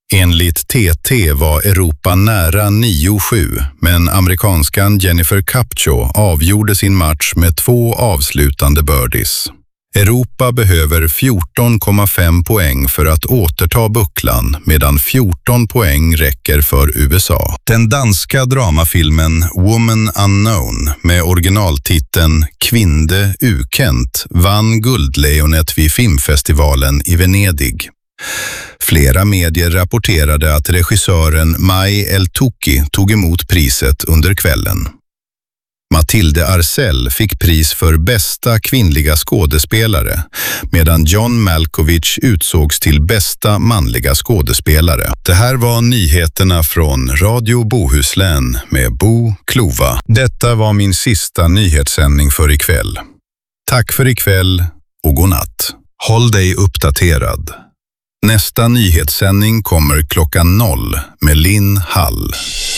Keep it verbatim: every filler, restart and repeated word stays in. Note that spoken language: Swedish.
Enligt T T var Europa nära nio sju, men amerikanskan Jennifer Kupcho avgjorde sin match med två avslutande birdies. Europa behöver fjorton komma fem poäng för att återta bucklan, medan fjorton poäng räcker för U S A. Den danska dramafilmen Woman Unknown med originaltiteln Kvinde Ukent vann guldlejonet vid filmfestivalen i Venedig. Flera medier rapporterade att regissören Mai El-Touki tog emot priset under kvällen. Matilde Arcel fick pris för bästa kvinnliga skådespelare, medan John Malkovich utsågs till bästa manliga skådespelare. Det här var nyheterna från Radio Bohuslän med Bo Klova. Detta var min sista nyhetssändning för ikväll. Tack för ikväll och god natt. Håll dig uppdaterad. Nästa nyhetssändning kommer klockan noll med Linn Hall.